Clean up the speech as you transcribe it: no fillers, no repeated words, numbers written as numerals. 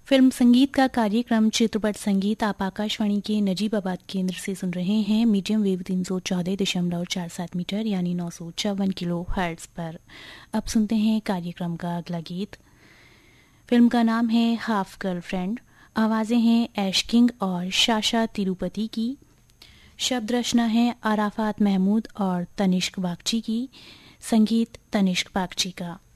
Film संगीत का कार्यक्रम चित्रपट संगीत आप आकाशवाणी के नजीबाबाद केंद्र से सुन रहे हैं मीडियम वेव 314.47 मीटर यानी 954 किलो हर्ट्ज पर। अब सुनते हैं कार्यक्रम का अगला गीत। फिल्म का नाम है हाफ गर्लफ्रेंड। आवाज़ें हैं ऐश किंग और शाशा तिरुपति की। शब्द रचना है आराफात महमूद और तनिष्क बागची की। संगीत तनिष्क बागची का।